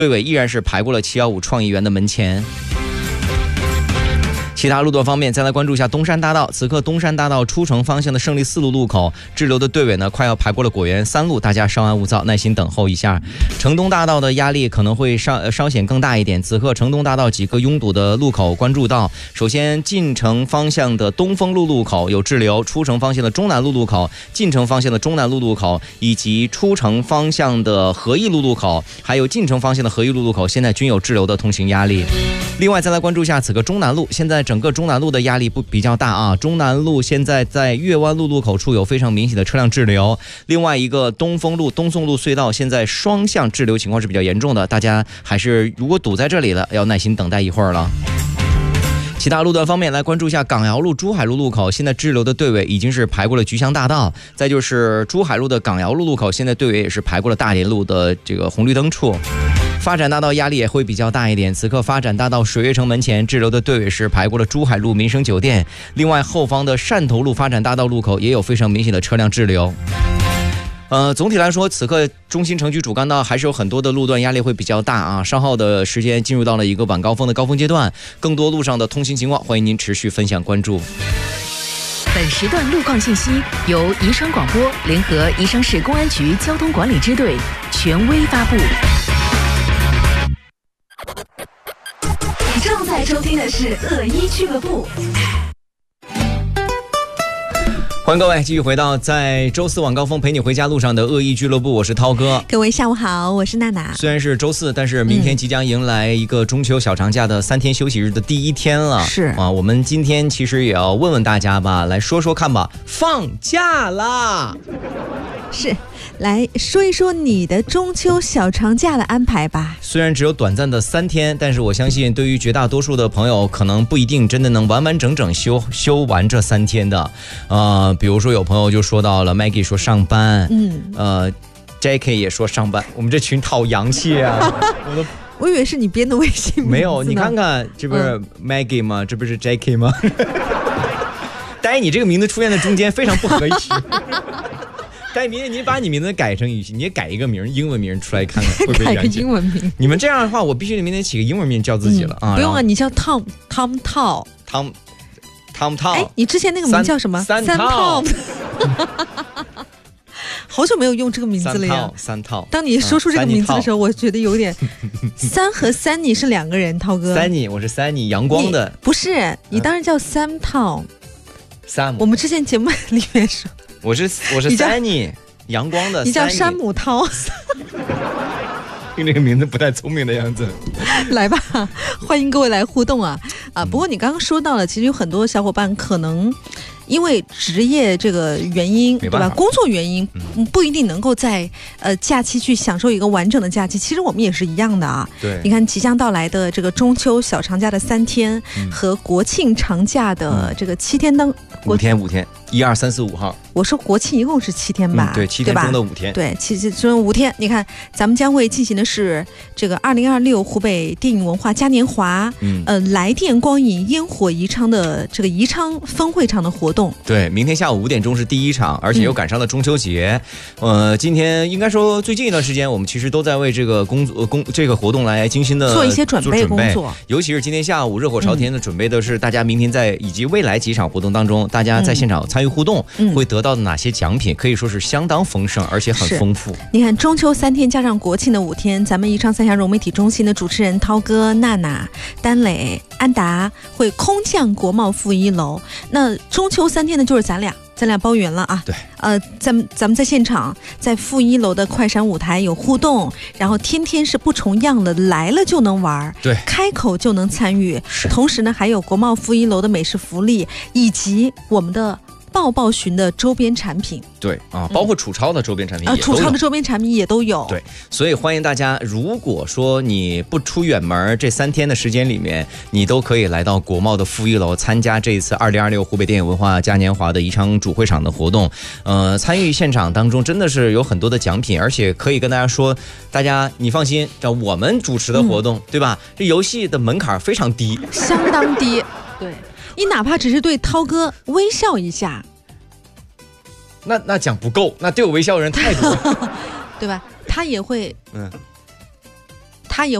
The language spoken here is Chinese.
队尾依然是排过了715创意园的门前。其他路段方面，再来关注一下东山大道。此刻东山大道出城方向的胜利4路路口滞留的队尾呢，快要排过了果园3路，大家稍安勿躁，耐心等候一下。城东大道的压力可能会稍显更大一点。此刻城东大道几个拥堵的路口关注到，首先进城方向的东风路路口有滞留，出城方向的中南路路口、进城方向的中南路路口，以及出城方向的和义路路口，还有进城方向的和义路路口，现在均有滞留的通行压力。另外再来关注一下此刻中南路，现在整个中南路的压力比较大啊。中南路现在在月湾路路口处有非常明显的车辆滞留，另外一个东风路东宋路隧道现在双向滞留情况是比较严重的，大家还是如果堵在这里了，要耐心等待一会儿了。其他路段方面来关注一下港瑶路珠海路路口，现在滞留的队尾已经是排过了菊香大道，再就是珠海路的港瑶路路口，现在队尾也是排过了大连路的这个红绿灯处。发展大道压力也会比较大一点，此刻发展大道水悦城门前滞留的队尾是排过了珠海路民生酒店，另外后方的汕头路发展大道路口也有非常明显的车辆滞留。总体来说，此刻中心城区主干道还是有很多的路段压力会比较大啊。稍后的时间进入到了一个晚高峰的高峰阶段，更多路上的通行情况，欢迎您持续分享关注。 本时段路况信息由宜昌广播联合宜昌市公安局交通管理支队权威发布。 你正在收听的是恶一俱乐部。 欢迎各位继续回到在周四晚高峰陪你回家路上的恶意俱乐部，我是涛哥。 各位下午好，我是娜娜。 虽然是周四，但是明天即将迎来一个中秋小长假的3天休息日的第一天了。 是啊，我们今天其实也要问问大家吧，来说说看吧，放假啦！ 是，来说一说你的中秋小长假的安排吧。 虽然只有短暂的3天，但是我相信对于绝大多数的朋友，可能不一定真的能完完整整休完这3天的。比如说有朋友就说到了 Maggie 说上班，JK 也说上班，我们这群好洋气啊！ 我以为是你编的微信名字呢。 没有，你看看，这不是 Maggie 吗？这不是 JK 吗？但是你这个名字出现在中间非常不合适。但明天你把你名字改成语气，你也改一个名，英文名出来看看会不会改个英文名？ 你们这样的话，我必须得明天起个英文名叫自己了啊！ 不用啊，你叫 Tom。哎，你之前那个名叫什么？三套。好久没有用这个名字了呀。 三套。 当你说出这个名字的时候，我觉得有点。三和Sunny是2个人，涛哥。 Sunny，我是Sunny，阳光的。 不是，你当然叫Sam Tom。 Sam。我们之前节目里面说。 我是Sunny，阳光的。 你叫山姆涛。 听这个名字不太聪明的样子。 来吧，欢迎各位来互动啊！不过你刚刚说到了，其实有很多小伙伴可能因为职业这个原因，对吧？工作原因，不一定能够在假期去享受一个完整的假期。其实我们也是一样的啊。 对， 你看即将到来的这个中秋小长假的3天，和国庆长假的这个7天 5天，1、2、3、4、5号。 我说国庆一共是7天吧？ 对，7天中的5天。 对，7中5天。你看，咱们将会进行的是这个2026湖北电影文化嘉年华，来电光影烟火宜昌的这个宜昌分会场的活动。 对，明天下午5点钟是第1场，而且又赶上了中秋节。今天应该说最近一段时间，我们其实都在为这个这个活动来精心的做一些准备工作。 尤其是今天下午热火朝天的准备的是，大家明天在以及未来几场活动当中，大家在现场参与互动，会得到的哪些奖品，可以说是相当丰盛，而且很丰富。 你看，中秋3天加上国庆的5天，咱们宜昌三峡融媒体中心的主持人涛哥、娜娜、丹磊、安达会空降国贸负1楼。那中秋3天呢，就是咱俩包圆了啊！ 对， 咱们在现场，在负1楼的快闪舞台有互动，然后天天是不重样的，来了就能玩， 对， 开口就能参与。同时呢，还有国贸负1楼的美食福利，以及我们的抱抱寻的周边产品。 对啊，包括楚超的周边产品也都有。 楚超的周边产品也都有。 对，所以欢迎大家，如果说你不出远门，这3天的时间里面，你都可以来到国贸的负1楼参加这一次2026湖北电影文化嘉年华的宜昌主会场的活动。参与现场当中真的是有很多的奖品，而且可以跟大家说，大家你放心，我们主持的活动，对吧？这游戏的门槛非常低， 相当低。对，你哪怕只是对涛哥微笑一下。 那讲不够，那对我微笑的人太多了， 对吧？他也会